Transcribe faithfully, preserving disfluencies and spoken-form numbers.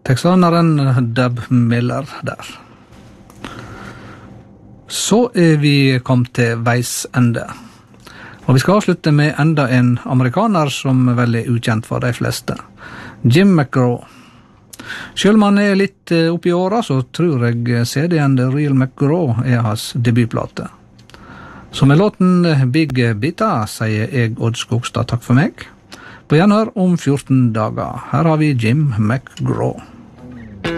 Texaneren Dub Miller der. Så er vi kommet til veis ende. Og vi skal avslutte med enda en amerikaner som vel er ukjent for de fleste. Jim McGraw. Selv om han er litt oppi åra, så tror jeg C D-en The Real McGraw er hans debutplate. Så med låten Big Bita sier jeg Odd Skogstad takk for meg. På gjenhør om fjorten dager. Her har vi Jim McGraw.